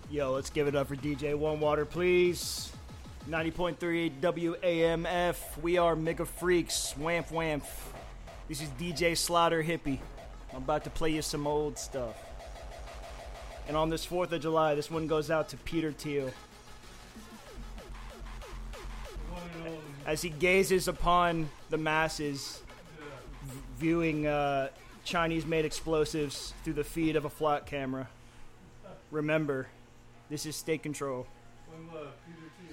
Yo, let's give it up for DJ One Water, please. 90.3 WAMF. We are Mega Freaks. Wamp Wamp. This is DJ Slaughter Hippie. I'm about to play you some old stuff. And on this 4th of July, this one goes out to Peter Thiel. As he gazes upon the masses, viewing Chinese-made explosives through the feed of a flat camera. Remember, this is State Control. One love, Peter Thiel.